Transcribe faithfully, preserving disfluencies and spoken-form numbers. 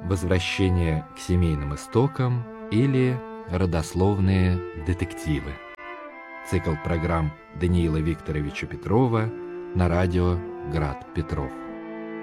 «Возвращение к семейным истокам» или «Родословные детективы». Цикл программ Даниила Викторовича Петрова на радио «Град Петров».